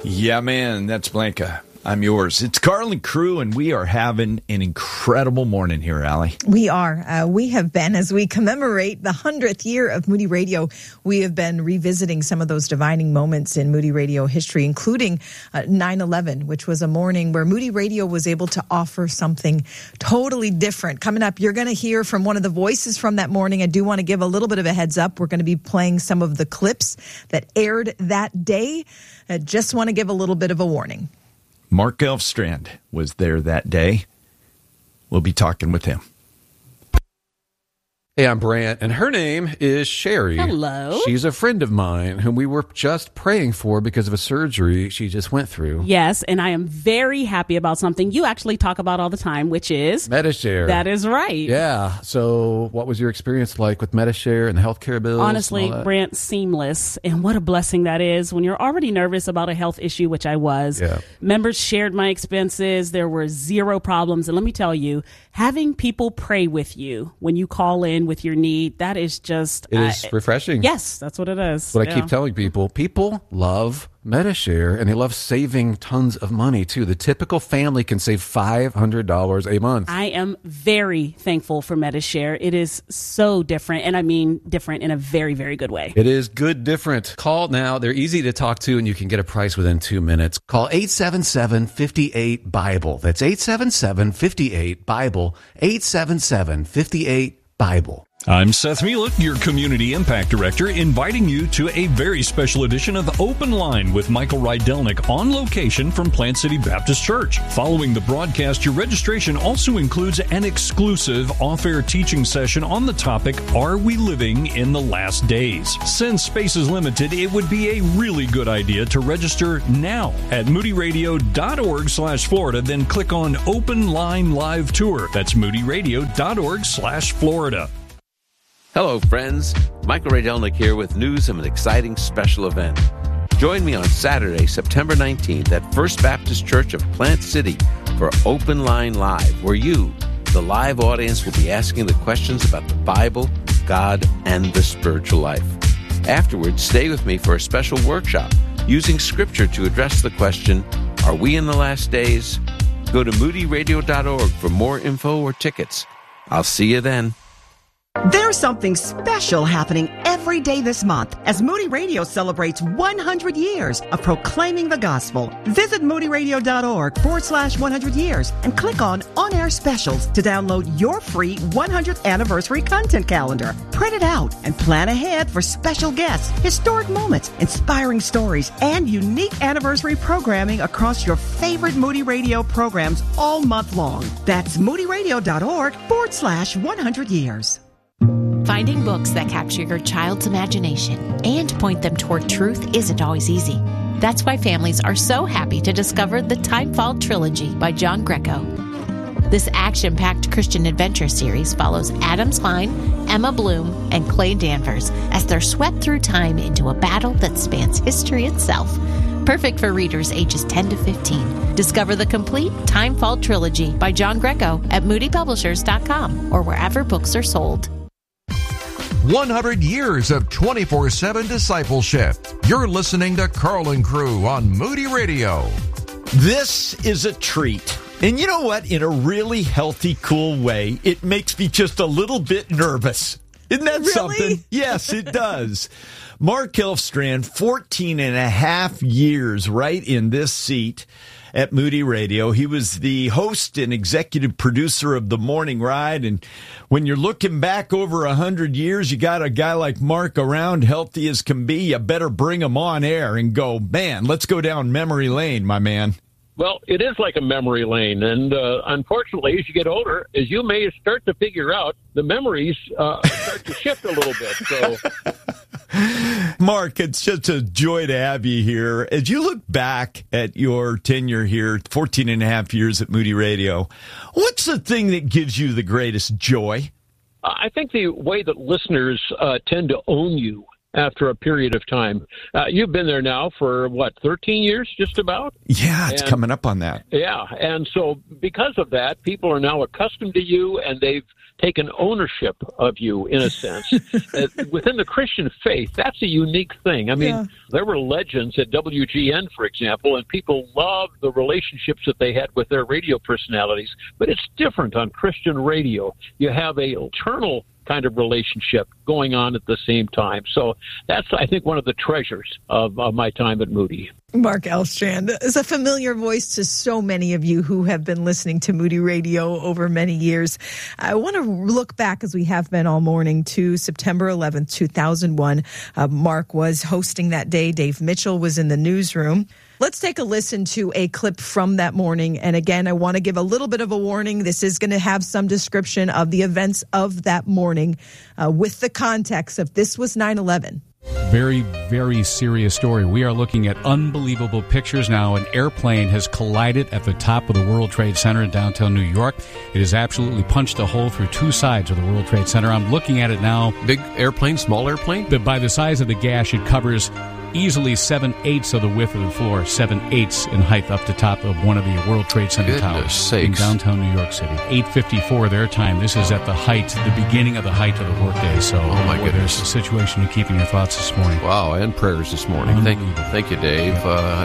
Yeah, man, that's Blanca. I'm yours. It's Carl and crew, and we are having an incredible morning here, Allie. We are. We have been, as we commemorate the 100th year of Moody Radio, we have been revisiting some of those defining moments in Moody Radio history, including 9/11, which was a morning where Moody Radio was able to offer something totally different. Coming up, you're going to hear from one of the voices from that morning. I do want to give a little bit of a heads up. We're going to be playing some of the clips that aired that day. I just want to give a little bit of a warning. Mark Elfstrand was there that day. We'll be talking with him. Hey, I'm Brant, and her name is Sherry. Hello. She's a friend of mine whom we were just praying for because of a surgery she just went through. Yes, and I am very happy about something you actually talk about all the time, which is Medi-Share. That is right. Yeah. So what was your experience like with Medi-Share and the healthcare bills? Honestly, Brant, seamless. And what a blessing that is when you're already nervous about a health issue, which I was. Yeah. Members shared my expenses. There were zero problems. And let me tell you, having people pray with you when you call in with your need, that is just... It is refreshing. Yes, that's what it is. What I keep telling people. People love Medi-Share, and they love saving tons of money, too. The typical family can save $500 a month. I am very thankful for Medi-Share. It is so different, and I mean different in a very, very good way. It is good different. Call now. They're easy to talk to, and you can get a price within 2 minutes. Call 877-58-BIBLE. That's 877-58-BIBLE. 877-58-BIBLE. I'm Seth Mielek, your Community Impact Director, inviting you to a very special edition of Open Line with Michael Rydelnik on location from Plant City Baptist Church. Following the broadcast, your registration also includes an exclusive off-air teaching session on the topic, Are We Living in the Last Days? Since space is limited, it would be a really good idea to register now at moodyradio.org/Florida, then click on Open Line Live Tour. That's moodyradio.org/Florida. Hello, friends. Michael Rydelnik here with news of an exciting special event. Join me on Saturday, September 19th at First Baptist Church of Plant City for Open Line Live, where you, the live audience, will be asking the questions about the Bible, God, and the spiritual life. Afterwards, stay with me for a special workshop using Scripture to address the question, Are we in the last days? Go to moodyradio.org for more info or tickets. I'll see you then. There's something special happening every day this month as Moody Radio celebrates 100 years of proclaiming the gospel. Visit moodyradio.org/100 years and click on On-Air Specials to download your free 100th anniversary content calendar. Print it out and plan ahead for special guests, historic moments, inspiring stories, and unique anniversary programming across your favorite Moody Radio programs all month long. That's moodyradio.org/100 years. Finding books that capture your child's imagination and point them toward truth isn't always easy. That's why families are so happy to discover the Timefall Trilogy by John Greco. This action-packed Christian adventure series follows Adam Klein, Emma Bloom, and Clay Danvers as they're swept through time into a battle that spans history itself. Perfect for readers ages 10 to 15. Discover the complete Timefall Trilogy by John Greco at moodypublishers.com or wherever books are sold. 100 years of 24/7 discipleship. You're listening to Carl and Crew on Moody Radio. This is a treat. And you know what? In a really healthy, cool way, it makes me just a little bit nervous. Isn't that something? Yes, it does. Mark Elfstrand, 14 and a half years right in this seat at Moody Radio. He was the host and executive producer of The Morning Ride. And when you're looking back over 100 years, you got a guy like Mark around, healthy as can be. You better bring him on air and go, man, let's go down memory lane, my man. Well, it is like a memory lane, and unfortunately, as you get older, as you may start to figure out, the memories start to shift a little bit. So, Mark, it's just a joy to have you here. As you look back at your tenure here, 14 and a half years at Moody Radio, what's the thing that gives you the greatest joy? I think the way that listeners tend to own you after a period of time. You've been there now for, 13 years, just about? Yeah, it's coming up on that. Yeah, and so because of that, people are now accustomed to you, and they've taken ownership of you, in a sense. Within the Christian faith, that's a unique thing. I mean, there were legends at WGN, for example, and people loved the relationships that they had with their radio personalities, but it's different on Christian radio. You have a eternal kind of relationship going on at the same time. So that's, I think, one of the treasures of my time at Moody. Mark Elstrand is a familiar voice to so many of you who have been listening to Moody Radio over many years. I want to look back, as we have been all morning, to September 11th, 2001. Mark was hosting that day. Dave Mitchell was in the newsroom. Let's take a listen to a clip from that morning. And again, I want to give a little bit of a warning. This is going to have some description of the events of that morning with the context of this was 9/11. Very, very serious story. We are looking at unbelievable pictures now. An airplane has collided at the top of the World Trade Center in downtown New York. It has absolutely punched a hole through two sides of the World Trade Center. I'm looking at it now. Big airplane, small airplane? By the size of the gash, it covers easily 7/8 of the width of the floor, 7/8 in height up to top of one of the World Trade Center towers in downtown New York City. 8:54 their time. This is at the height, the beginning of the height of the workday. So, there's a situation to keep in your thoughts this morning. Wow, and prayers this morning. Thank you, Dave.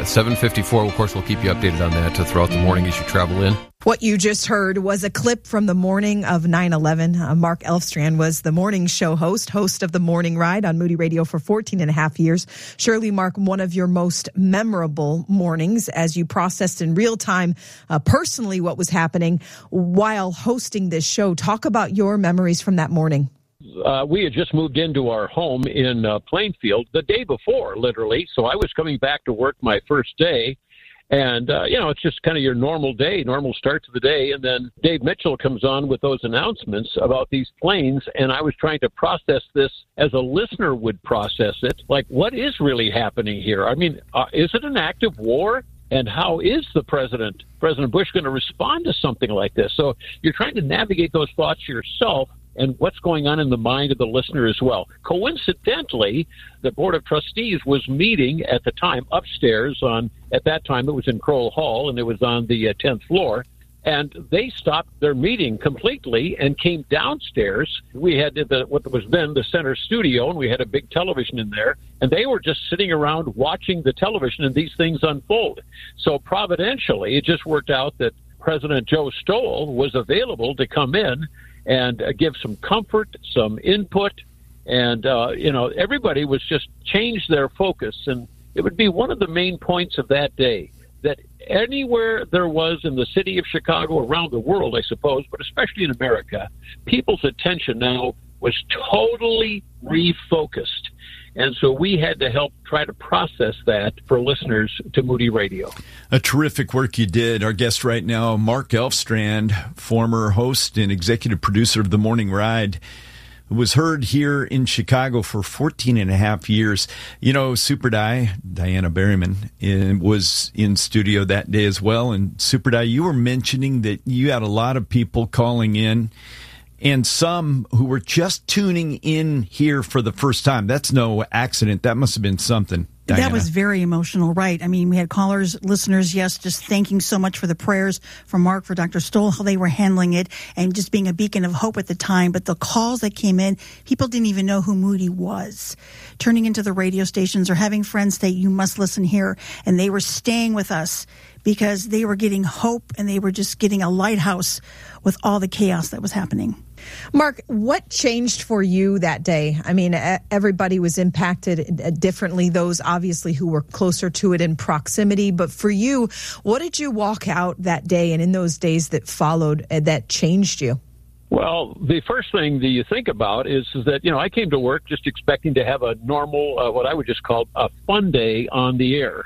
7:54. Of course, we'll keep you updated on that throughout the morning as you travel in. What you just heard was a clip from the morning of 9/11. Mark Elstrand was the morning show host of the Morning Ride on Moody Radio for 14 and a half years. Surely, Mark, one of your most memorable mornings as you processed in real time personally what was happening while hosting this show. Talk about your memories from that morning. We had just moved into our home in Plainfield the day before, literally. So I was coming back to work my first day. And, it's just kind of your normal day, normal start to the day. And then Dave Mitchell comes on with those announcements about these planes. And I was trying to process this as a listener would process it. Like, what is really happening here? I mean, is it an act of war? And how is President Bush, going to respond to something like this? So you're trying to navigate those thoughts yourself and what's going on in the mind of the listener as well. Coincidentally, the Board of Trustees was meeting at the time upstairs at that time it was in Kroll Hall, and it was on the 10th floor. And they stopped their meeting completely and came downstairs. We had what was then the center studio, and we had a big television in there. And they were just sitting around watching the television and these things unfold. So providentially, it just worked out that President Joe Stowell was available to come in and give some comfort, some input. And, everybody was just changed their focus. And it would be one of the main points of that day that anywhere there was in the city of Chicago, around the world, I suppose, but especially in America, people's attention now was totally refocused. And so we had to help try to process that for listeners to Moody Radio. A terrific work you did. Our guest right now, Mark Elstrand, former host and executive producer of The Morning Ride, was heard here in Chicago for 14 and a half years. Super Di, Diana Berryman, was in studio that day as well. And Super Di, you were mentioning that you had a lot of people calling in and some who were just tuning in here for the first time. That's no accident. That must have been something. Diana. That was very emotional, right? I mean, we had callers, listeners, just thanking so much for the prayers for Mark, for Dr. Stoll, how they were handling it, and just being a beacon of hope at the time. But the calls that came in, people didn't even know who Moody was. Turning into the radio stations or having friends say, you must listen here. And they were staying with us because they were getting hope and they were just getting a lighthouse with all the chaos that was happening. Mark, what changed for you that day? I mean, everybody was impacted differently, those obviously who were closer to it in proximity. But for you, what did you walk out that day and in those days that followed that changed you? Well, the first thing that you think about is that, I came to work just expecting to have a normal, what I would just call a fun day on the air.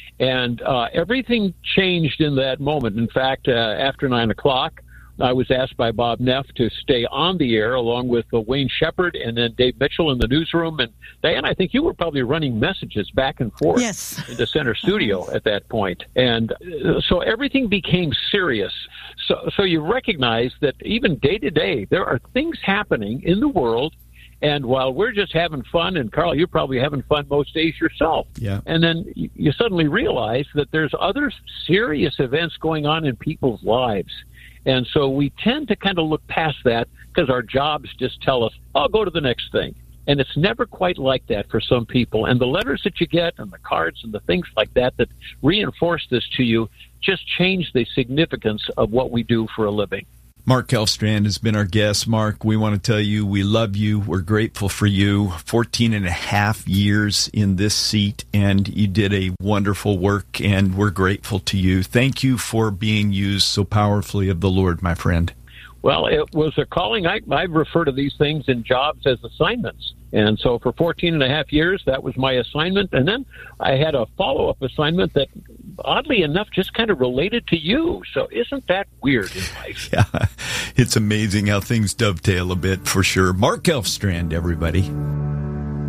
And everything changed in that moment. In fact, after 9 o'clock, I was asked by Bob Neff to stay on the air along with Wayne Shepard and then Dave Mitchell in the newsroom. And Diane, I think you were probably running messages back and forth in the center studio at that point. And so everything became serious. So you recognize that even day to day, there are things happening in the world, And while we're just having fun, and Carl, you're probably having fun most days yourself. Yeah. And then you suddenly realize that there's other serious events going on in people's lives. And so we tend to kind of look past that because our jobs just tell us, oh, go to the next thing. And it's never quite like that for some people. And the letters that you get and the cards and the things like that that reinforce this to you just change the significance of what we do for a living. Mark Elfstrand has been our guest. Mark, we want to tell you we love you. We're grateful for you. 14 and a half years in this seat, and you did a wonderful work, and we're grateful to you. Thank you for being used so powerfully of the Lord, my friend. Well, it was a calling. I refer to these things in jobs as assignments. And so for 14 and a half years, that was my assignment. And then I had a follow-up assignment that, oddly enough, just kind of related to you. So isn't that weird in life? Yeah, it's amazing how things dovetail a bit, for sure. Mark Elfstrand, everybody.